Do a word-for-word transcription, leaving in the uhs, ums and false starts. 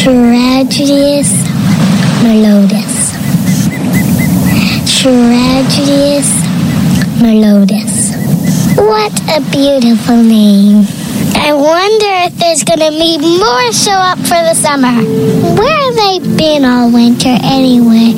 Tragedius Melodus. Tragedius Melodus. What a beautiful name. I wonder if there's going to be more show up for the summer. Where have they been all winter anyway?